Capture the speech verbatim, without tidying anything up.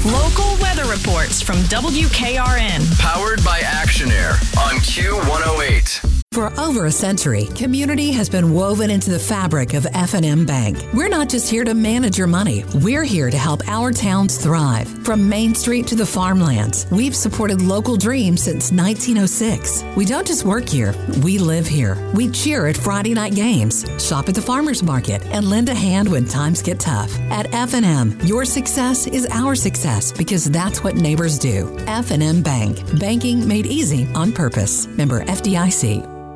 Local weather reports from W K R N. Powered by Action Air on Q one oh eight. For over a century, community has been woven into the fabric of F and M Bank. We're not just here to manage your money. We're here to help our towns thrive. From Main Street to the farmlands, we've supported local dreams since nineteen oh six. We don't just work here, we live here. We cheer at Friday night games, shop at the farmers market, and lend a hand when times get tough. At F and M, your success is our success because that's what neighbors do. F and M Bank. Banking made easy on purpose. Member F D I C.